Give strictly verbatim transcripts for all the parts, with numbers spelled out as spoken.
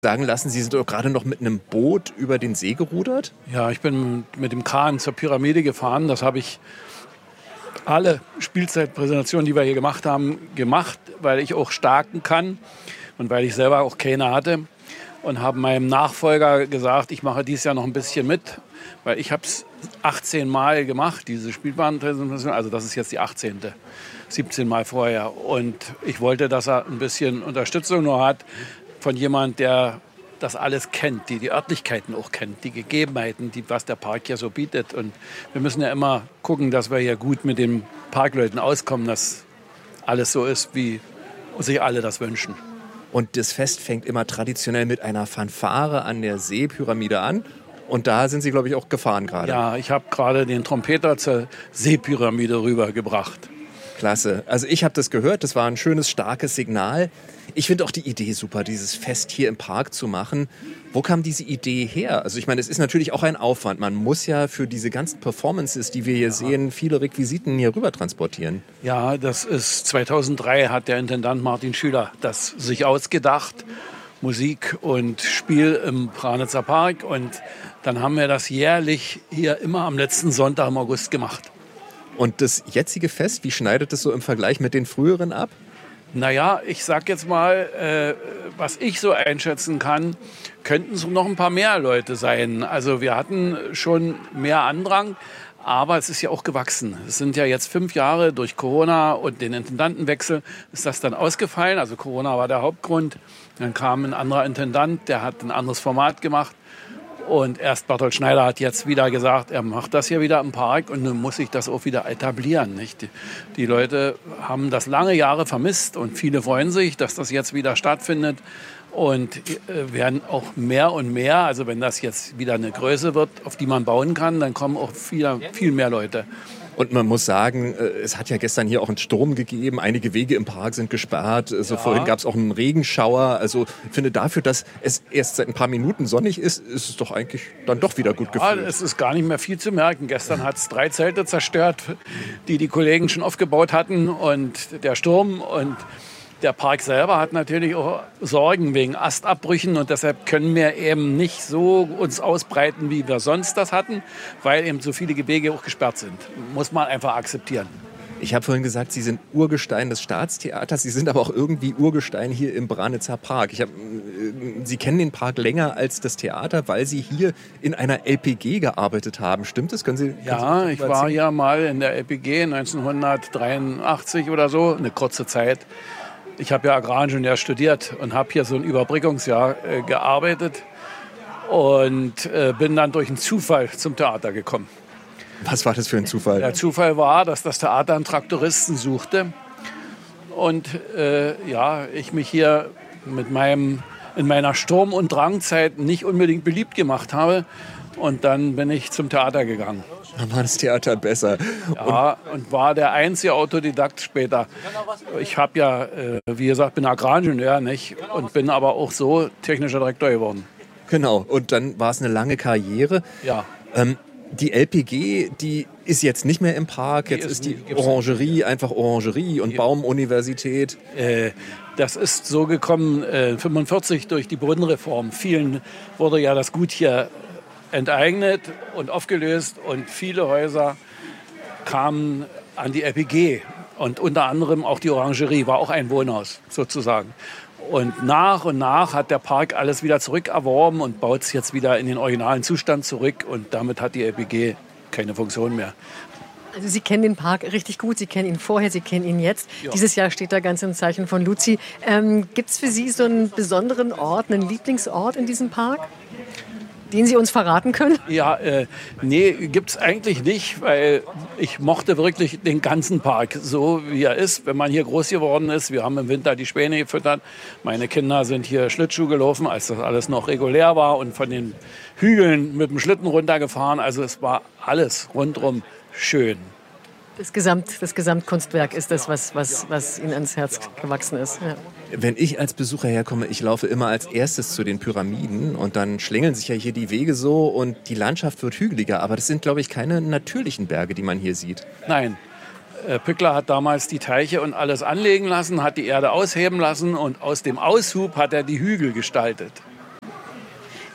sagen lassen, Sie sind doch gerade noch mit einem Boot über den See gerudert? Ja, ich bin mit dem Kahn zur Pyramide gefahren. Das habe ich alle Spielzeitpräsentationen, die wir hier gemacht haben, gemacht, weil ich auch starten kann und weil ich selber auch keine hatte. Und habe meinem Nachfolger gesagt, ich mache dieses Jahr noch ein bisschen mit, weil ich habe es achtzehn Mal gemacht, diese Spielbahnpräsentation. Also das ist jetzt die achtzehnte siebzehn Mal vorher. Und ich wollte, dass er ein bisschen Unterstützung nur hat von jemand, der das alles kennt, die die Örtlichkeiten auch kennt, die Gegebenheiten, die, was der Park hier so bietet. Und wir müssen ja immer gucken, dass wir hier gut mit den Parkleuten auskommen, dass alles so ist, wie sich alle das wünschen. Und das Fest fängt immer traditionell mit einer Fanfare an der Seepyramide an. Und da sind Sie, glaube ich, auch gefahren gerade. Ja, ich habe gerade den Trompeter zur Seepyramide rübergebracht. Klasse. Also ich habe das gehört, das war ein schönes, starkes Signal. Ich finde auch die Idee super, dieses Fest hier im Park zu machen. Wo kam diese Idee her? Also ich meine, es ist natürlich auch ein Aufwand. Man muss ja für diese ganzen Performances, die wir hier ja. sehen, viele Requisiten hier rüber transportieren. Ja, das ist zweitausenddrei hat der Intendant Martin Schüler das sich ausgedacht. Musik und Spiel im Branitzer Park. Und dann haben wir das jährlich hier immer am letzten Sonntag im August gemacht. Und das jetzige Fest, wie schneidet es so im Vergleich mit den früheren ab? Naja, ich sag jetzt mal, äh, was ich so einschätzen kann, könnten es noch ein paar mehr Leute sein. Also wir hatten schon mehr Andrang, aber es ist ja auch gewachsen. Es sind ja jetzt fünf Jahre durch Corona und den Intendantenwechsel ist das dann ausgefallen. Also Corona war der Hauptgrund. Dann kam ein anderer Intendant, der hat ein anderes Format gemacht. Und erst Barthold Schneider hat jetzt wieder gesagt, er macht das hier wieder im Park und nun muss sich das auch wieder etablieren. Nicht? Die, die Leute haben das lange Jahre vermisst und viele freuen sich, dass das jetzt wieder stattfindet und äh, werden auch mehr und mehr, also wenn das jetzt wieder eine Größe wird, auf die man bauen kann, dann kommen auch viel, viel mehr Leute. Und man muss sagen, es hat ja gestern hier auch einen Sturm gegeben. Einige Wege im Park sind gesperrt. So ja. Vorhin gab es auch einen Regenschauer. Also ich finde dafür, dass es erst seit ein paar Minuten sonnig ist, ist es doch eigentlich dann doch wieder gut ja, gefüllt. Es ist gar nicht mehr viel zu merken. Gestern hat es drei Zelte zerstört, die die Kollegen schon aufgebaut hatten. Und der Sturm und der Park selber hat natürlich auch Sorgen wegen Astabbrüchen und deshalb können wir eben nicht so uns ausbreiten, wie wir sonst das hatten, weil eben so viele Gehwege auch gesperrt sind. Muss man einfach akzeptieren. Ich habe vorhin gesagt, Sie sind Urgestein des Staatstheaters, Sie sind aber auch irgendwie Urgestein hier im Branitzer Park. Ich hab, Sie kennen den Park länger als das Theater, weil Sie hier in einer L P G gearbeitet haben. Stimmt das? Können Sie, können ja, Sie ich war ja mal in der L P G neunzehnhundertdreiundachtzig oder so, eine kurze Zeit. Ich habe ja Agraringenieur studiert und habe hier so ein Überbrückungsjahr äh, gearbeitet und äh, bin dann durch einen Zufall zum Theater gekommen. Was war das für ein Zufall? Der Zufall war, dass das Theater einen Traktoristen suchte und äh, ja, ich mich hier mit meinem, in meiner Sturm- und Drangzeit nicht unbedingt beliebt gemacht habe und dann bin ich zum Theater gegangen. Dann war das Theater besser. Ja, und, und war der einzige Autodidakt später. Ich habe ja, äh, wie gesagt, bin Agraringenieur, nicht? Und bin aber auch so technischer Direktor geworden. Genau, und dann war es eine lange Karriere. Ja. Ähm, die L P G, die ist jetzt nicht mehr im Park, jetzt ist, ist die Orangerie einfach Orangerie und Baumuniversität. Äh, das ist so gekommen, äh, fünfundvierzig durch die Bodenreform. Vielen wurde ja das Gut hier enteignet und aufgelöst und viele Häuser kamen an die L P G und unter anderem auch die Orangerie war auch ein Wohnhaus sozusagen. Und nach und nach hat der Park alles wieder zurückerworben und baut es jetzt wieder in den originalen Zustand zurück und damit hat die L P G keine Funktion mehr. Also Sie kennen den Park richtig gut, Sie kennen ihn vorher, Sie kennen ihn jetzt. Ja. Dieses Jahr steht da ganz im Zeichen von Luzi. Ähm, gibt es für Sie so einen besonderen Ort, einen Lieblingsort in diesem Park, den Sie uns verraten können? Ja, äh, nee, gibt's eigentlich nicht, weil ich mochte wirklich den ganzen Park, so wie er ist, wenn man hier groß geworden ist. Wir haben im Winter die Späne gefüttert. Meine Kinder sind hier Schlittschuh gelaufen, als das alles noch regulär war und von den Hügeln mit dem Schlitten runtergefahren. Also es war alles rundherum schön. Das, Gesamt, das Gesamtkunstwerk ist das, was, was, was Ihnen ans Herz gewachsen ist. Ja. Wenn ich als Besucher herkomme, ich laufe immer als erstes zu den Pyramiden und dann schlängeln sich ja hier die Wege so und die Landschaft wird hügeliger. Aber das sind, glaube ich, keine natürlichen Berge, die man hier sieht. Nein. Pückler hat damals die Teiche und alles anlegen lassen, hat die Erde ausheben lassen und aus dem Aushub hat er die Hügel gestaltet.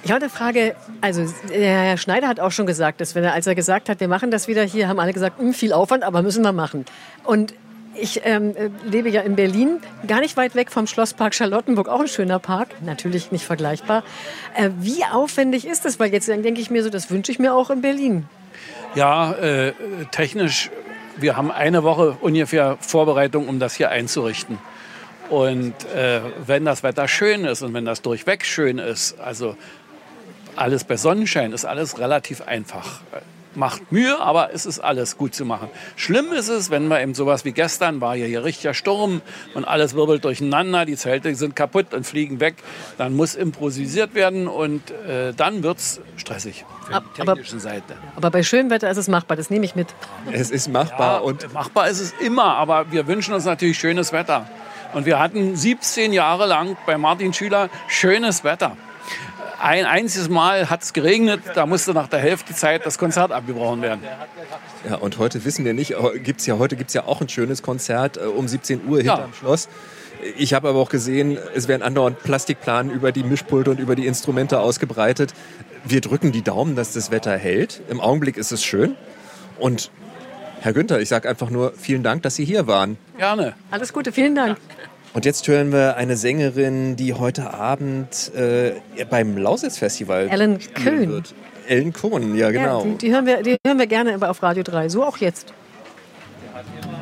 Ich habe eine Frage, also der Herr Schneider hat auch schon gesagt, dass wenn er, als er gesagt hat, wir machen das wieder hier, haben alle gesagt, viel Aufwand, aber müssen wir machen. Und ich ähm, lebe ja in Berlin, gar nicht weit weg vom Schlosspark Charlottenburg, auch ein schöner Park, natürlich nicht vergleichbar. Äh, wie aufwendig ist das? Weil jetzt denke ich mir so, das wünsche ich mir auch in Berlin. Ja, äh, technisch, wir haben eine Woche ungefähr Vorbereitung, um das hier einzurichten. Und äh, wenn das Wetter schön ist und wenn das durchweg schön ist, also alles bei Sonnenschein, ist alles relativ einfach. Macht Mühe, aber es ist alles gut zu machen. Schlimm ist es, wenn wir eben sowas wie gestern, war ja hier richtiger Sturm und alles wirbelt durcheinander, die Zelte sind kaputt und fliegen weg. Dann muss improvisiert werden und äh, dann wird es stressig für Ab, die technische Seite. Aber bei schönem Wetter ist es machbar, das nehme ich mit. Es ist machbar. Ja, und machbar ist es immer, aber wir wünschen uns natürlich schönes Wetter. Und wir hatten siebzehn Jahre lang bei Martin Schüler schönes Wetter. Ein einziges Mal hat es geregnet, da musste nach der Hälfte Zeit das Konzert abgebrochen werden. Ja, und heute wissen wir nicht, gibt's ja, heute gibt es ja auch ein schönes Konzert äh, um siebzehn Uhr hinterm Ja. Schloss. Ich habe aber auch gesehen, es werden andauernd Plastikplanen über die Mischpulte und über die Instrumente ausgebreitet. Wir drücken die Daumen, dass das Wetter hält. Im Augenblick ist es schön. Und Herr Günther, ich sage einfach nur vielen Dank, dass Sie hier waren. Gerne. Alles Gute, vielen Dank. Und jetzt hören wir eine Sängerin, die heute Abend äh, beim Lausitz-Festival Ellen spielen Köhn. wird. Ellen Kohn, ja genau. Ja, die, die, hören wir, die hören wir gerne auf Radio drei, so auch jetzt.